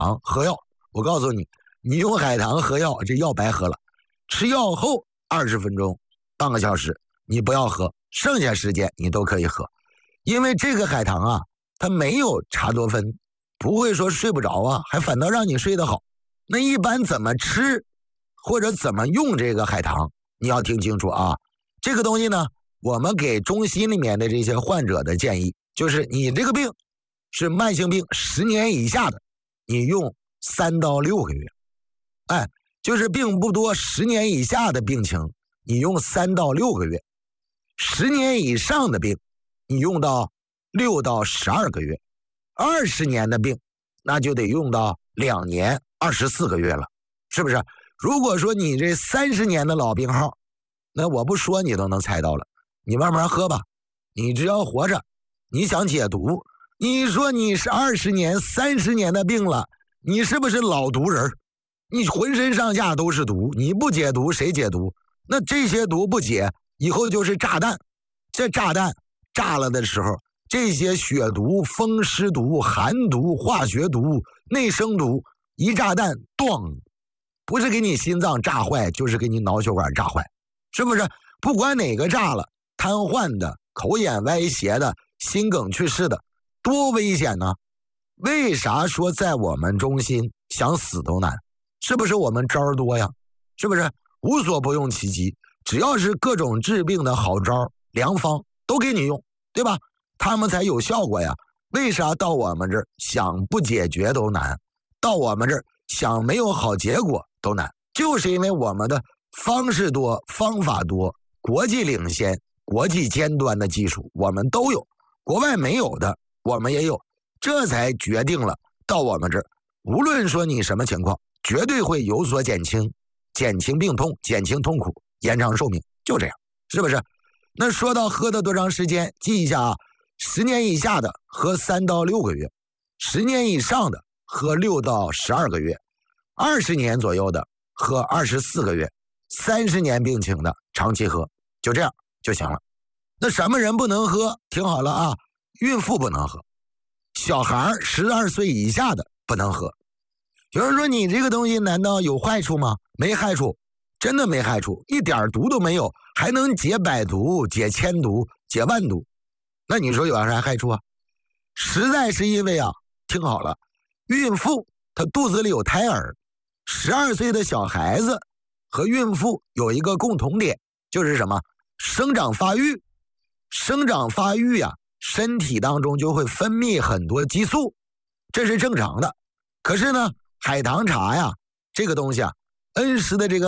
喝药，我告诉你，你用海棠喝药，这药白喝了。吃药后20分钟、半个小时，你不要喝，剩下时间你都可以喝，因为这个海棠啊，它没有茶多酚，不会说睡不着啊，还反倒让你睡得好。那一般怎么吃或者怎么用这个海棠，你要听清楚啊。这个东西呢，我们给中西里面的这些患者的建议，就是你这个病是慢性病10年以下的，你用3到6个月。就是病不多10年以下的病情，你用3到6个月。10年以上的病，你用到6到12个月。20年的病，那就得用到2年24个月了，是不是？如果说你这30年的老病号，那我不说你都能猜到了。你慢慢喝吧，你只要活着，你想解毒，你说你是20年、30年的病了，你是不是老毒人？你浑身上下都是毒，你不解毒谁解毒？那这些毒不解，以后就是炸弹。这炸弹炸了的时候，这些血毒、风湿毒、寒毒、化学毒、内生毒，一炸弹咣，不是给你心脏炸坏，就是给你脑血管炸坏，是不是？不管哪个炸了，瘫痪的、口眼歪斜的、心梗去世的，多危险呢？为啥说在我们中心想死都难？是不是我们招多呀？是不是无所不用其极？只要是各种治病的好招良方都给你用，对吧？他们才有效果呀。为啥到我们这儿想不解决都难，到我们这儿想没有好结果都难？就是因为我们的方式多、方法多，国际领先、国际尖端的技术我们都有，国外没有的我们也有，这才决定了到我们这儿，无论说你什么情况，绝对会有所减轻，减轻病痛，减轻痛苦，延长寿命，就这样，是不是？那说到喝的多长时间，记一下啊，10年以下的喝3到6个月，10年以上的喝6到12个月，20年左右的喝24个月，30年病情的长期喝，就这样就行了。那什么人不能喝？听好了啊，孕妇不能喝，小孩12岁以下的不能喝。有人说你这个东西难道有害处吗？没害处，真的没害处，一点毒都没有，还能解百毒、解千毒、解万毒。那你说有啥害处啊？实在是因为啊，听好了，孕妇她肚子里有胎儿，12岁的小孩子和孕妇有一个共同点，就是什么？生长发育。生长发育啊，身体当中就会分泌很多激素，这是正常的。可是呢，海棠茶呀，这个东西啊，恩施的这个